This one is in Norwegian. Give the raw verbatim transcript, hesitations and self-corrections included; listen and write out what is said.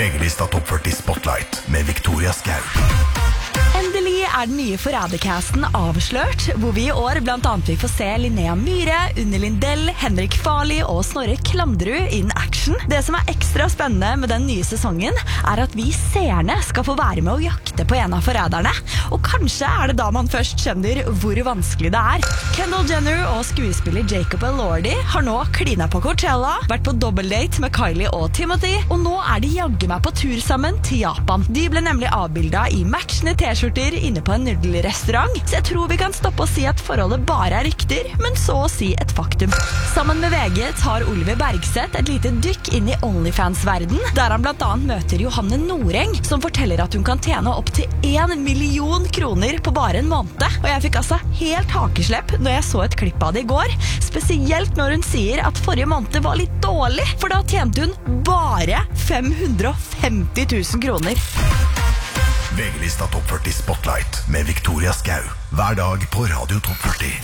VG-lista Topp førti Spotlight med Victoria Skau. Endelig er den nye Forrædercasten avslørt, hvor vi i år blant annet vil få se Linnea Myhre, Unni Lindell, Henrik Farley og Snorre Klandrud in action. Det som er ekstra spennende med den nye sesongen, er at vi seerne skal få være med å jakte på en av forræderne. Og kanskje er det da man først skjønner hvor vanskelig det er. Kendall Jenner og skuespiller Jacob Elordi har nå klina på Coachella, vært på dobbeldate med Kylie og Timothy, og nå er de jagge meg på tur sammen til Japan. De ble nemlig avbildet i matchende t-skjorter inne på en nudelrestaurant, så jeg tror vi kan stoppe og si at forholdet bare er rykter, men så å si et faktum. Sammen med V G tar Oliver Bergseth et lite dykk inn i OnlyFans-verden, der han blant annet møter Johanne Noreng, som forteller at hun kan tjene opp til en million kroner på bare en måned. Og jeg fikk altså helt hakeslepp når jeg så et klipp av det i går, spesielt når hun sier at forrige måned var litt dårlig, for da tjente hun bare fem hundre og femti tusen kroner. VG-lista Topp førti Spotlight med Victoria Skau. Hver dag på Radio Topp førti.